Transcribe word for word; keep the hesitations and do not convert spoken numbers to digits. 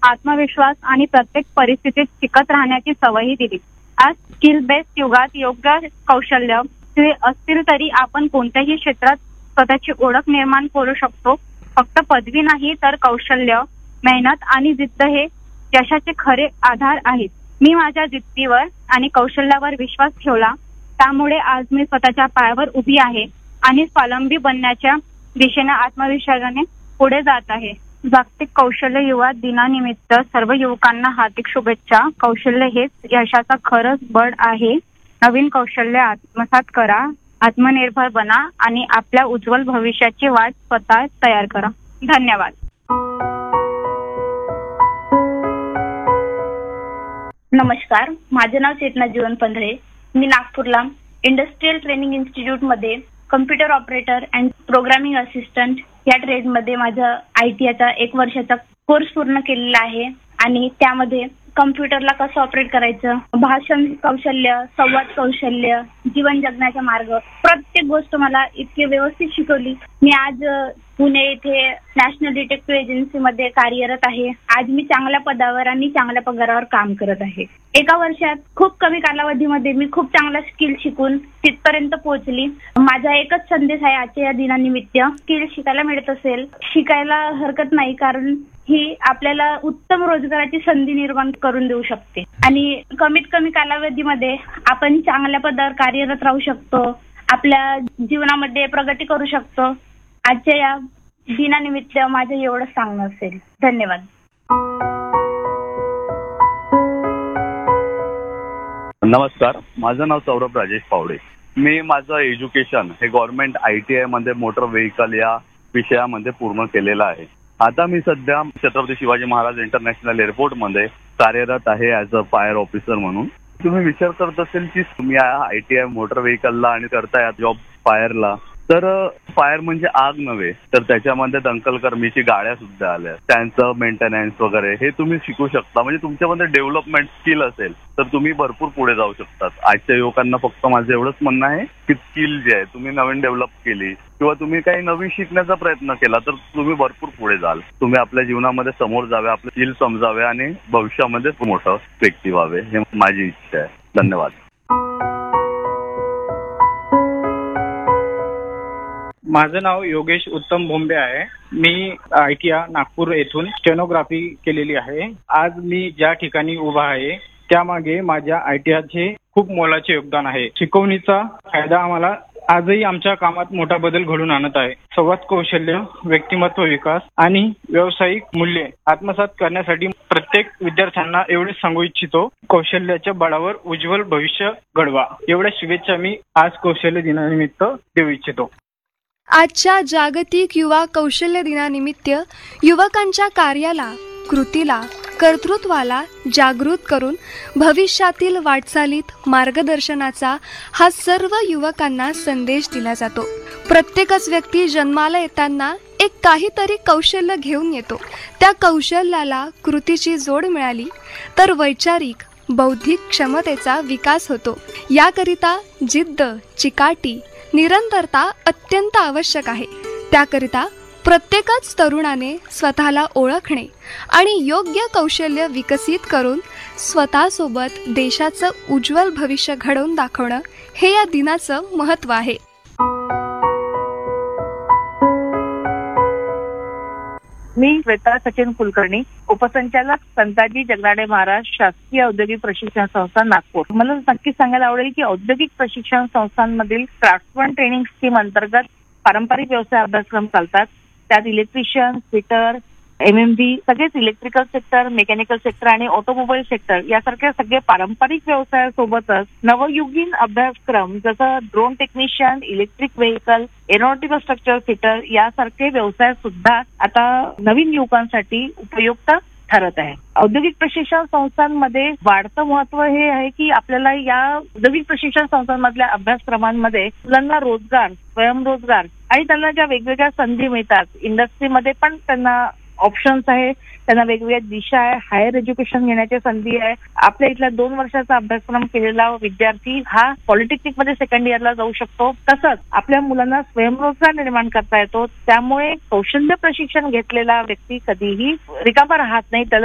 आत्मविश्वास आणि प्रत्येक परिस्थितीत टिकत राहण्याची सवयही दिली. आज स्किल बेस्ड युगात योग्य कौशल्य असतील तरी आपण कोणत्याही क्षेत्रात स्वतःची ओळख निर्माण करू शकतो. फक्त पदवी नाही तर कौशल्य, मेहनत आणि जिद्द हे यशाचे खरे आधार आहेत. मी माझ्या जिद्दीवर आणि कौशल्यावर विश्वास ठेवला, त्यामुळे आज मी स्वतःच्या पायावर उभी आहे आणि स्वावलंबी बनण्याच्या दिशेने आत्मविश्वासाने पुढे जात आहे. जागतिक कौशल्य युवा दिनानिमित्त सर्व युवकांना हार्दिक शुभेच्छा. कौशल्य हेच यशाचा खरंच बळ आहे. नवीन कौशल्य आत्मसात करा, आत्मनिर्भर बना आणि आपल्या उज्ज्वल भविष्याची वाट स्वतः तयार करा. धन्यवाद. नमस्कार, माझे नाव चेतना जीवन पंधरे. मी नागपूरला इंडस्ट्रियल ट्रेनिंग इन्स्टिट्यूट मध्ये computer operator and programming assistant या ट्रेडमध्ये माझा आय टी आयचा एक वर्षाचा कोर्स पूर्ण केलेला आहे आणि त्यामध्ये कम्प्युटरला कसं ऑपरेट करायचं, भाषण कौशल्य, संवाद कौशल्य, जीवन जगण्याचा मार्ग, प्रत्येक गोष्ट मला इतके व्यवस्थित शिकवली. मी आज पुणे येथे नॅशनल डिटेक्टिव्ह एजन्सीमध्ये कार्यरत आहे. आज मी चांगल्या पदावर आणि चांगल्या पगारावर काम करत आहे. एका वर्षात खूप कमी कालावधीमध्ये मी खूप चांगला स्किल शिकून तिथपर्यंत पोहोचली. माझा एकच संदेश आहे आजच्या या दिनानिमित्त, स्किल शिकायला मिळत असेल, शिकायला हरकत नाही, कारण ही आपल्याला उत्तम रोजगाराची संधी निर्माण करून देऊ शकते आणि कमीत कमी कालावधीमध्ये आपण चांगल्या पदावर कार्यरत राहू शकतो, आपल्या जीवनामध्ये प्रगती करू शकतो. आजच्या या दिनानिमित्त माझं एवढं सांगणं असेल. धन्यवाद. नमस्कार, माझं नाव सौरभ राजेश पावडे. मी माझं एज्युकेशन हे गव्हर्नमेंट आय टी आय मध्ये मोटर व्हेकल या विषयामध्ये पूर्ण केलेलं आहे. आता मी सध्या छत्रपती शिवाजी महाराज इंटरनॅशनल एअरपोर्ट मध्ये कार्यरत आहे ॲज अ फायर ऑफिसर म्हणून. तुम्ही विचार करत असेल की तुम्ही आय टी आय मोटर व्हेकलला आणि करताय जॉब फायरला, तर फायर म्हणजे आग नव्हे, तर त्याच्यामध्ये दंकलकर्मीची गाड्या सुद्धा आल्या, त्यांचं मेंटेनन्स वगैरे हे तुम्ही शिकू शकता. म्हणजे तुमच्यामध्ये डेव्हलपमेंट स्किल असेल तर तुम्ही भरपूर पुढे जाऊ शकतात. आजच्या युवकांना फक्त माझं एवढंच म्हणणं आहे की स्किल जे आहे तुम्ही नवीन डेव्हलप केली किंवा तुम्ही काही नवीन शिकण्याचा प्रयत्न केला तर तुम्ही भरपूर पुढे जाल. तुम्ही आपल्या जीवनामध्ये समोर जावे, आपले स्किल समजावे आणि भविष्यामध्ये मोठं व्यक्ती व्हावे, हे माझी इच्छा आहे. धन्यवाद. माझं नाव योगेश उत्तम भोंबे आहे. मी आय टी आय नागपूर येथून स्टेनोग्राफी केलेली आहे. आज मी ज्या ठिकाणी उभा आहे त्यामागे माझ्या आय टी आयचे खूप मोलाचे योगदान आहे. शिकवणीचा फायदा आम्हाला आजही आमच्या कामात मोठा बदल घडून आणत आहे. संवाद कौशल्य, व्यक्तिमत्व विकास आणि व्यावसायिक मूल्ये आत्मसात करण्यासाठी प्रत्येक विद्यार्थ्यांना एवढेच सांगू इच्छितो, कौशल्याच्या बळावर उज्ज्वल भविष्य घडवा. एवढ्या शुभेच्छा मी आज कौशल्य दिनानिमित्त देऊ इच्छितो. आजच्या जागतिक युवा कौशल्य दिनानिमित्त युवकांच्या कार्याला, कृतीला, कर्तृत्वाला जागृत करून भविष्यातील वाटचालीत मार्गदर्शनाचा हा सर्व युवकांना संदेश दिला जातो. प्रत्येकच व्यक्ती जन्माला येताना एक काहीतरी कौशल्य घेऊन येतो. त्या कौशल्याला कृतीची जोड मिळाली तर वैचारिक, बौद्धिक क्षमतेचा विकास होतो. याकरिता जिद्द, चिकाटी, निरंतरता अत्यंत आवश्यक आहे. त्याकरिता प्रत्येकच तरुणाने स्वतःला ओळखणे आणि योग्य कौशल्य विकसित करून स्वतःसोबत देशाचं उज्ज्वल भविष्य घडवून दाखवणं हे या दिनाचं महत्त्व आहे. मी श्वेता सचिन कुलकर्णी, उपसंचालक संताजी जगनाडे महाराज शासकीय औद्योगिक प्रशिक्षण संस्था नागपूर. मला नक्कीच सांगायला आवडेल की औद्योगिक प्रशिक्षण संस्थांमधील क्राफ्ट्समन ट्रेनिंग स्कीम अंतर्गत पारंपरिक व्यवसाय अभ्यासक्रम चालतात. त्यात इलेक्ट्रिशियन, फिटर, एम एम बी, सगळेच इलेक्ट्रिकल सेक्टर, मेकॅनिकल सेक्टर आणि ऑटोमोबाईल सेक्टर यासारख्या सगळे पारंपरिक व्यवसायासोबतच नवयुगीन अभ्यासक्रम जसं drone technician, electric vehicle, aeronautical structure fitter यासारखे व्यवसाय सुद्धा आता नवीन युवकांसाठी उपयुक्त ठरत आहे. औद्योगिक प्रशिक्षण संस्थांमध्ये वाढतं महत्व हे आहे की आपल्याला या औद्योगिक प्रशिक्षण संस्थांमधल्या अभ्यासक्रमांमध्ये मुलांना रोजगार, स्वयंरोजगार आणि त्यांना ज्या वेगवेगळ्या संधी मिळतात, इंडस्ट्रीमध्ये पण त्यांना ऑप्शन्स आहे, त्यांना वेगवेगळ्या दिशा आहे, हायर एज्युकेशन घेण्याची संधी आहे. आपल्या इथला दोन वर्षाचा अभ्यासक्रम केलेला विद्यार्थी हा पॉलिटेक्निक मध्ये सेकंड इयरला जाऊ शकतो. तसंच आपल्या मुलांना स्वयंरोजगार निर्माण करता येतो. त्यामुळे कौशल्य प्रशिक्षण घेतलेला व्यक्ती कधीही रिकामा राहत नाही. त्याला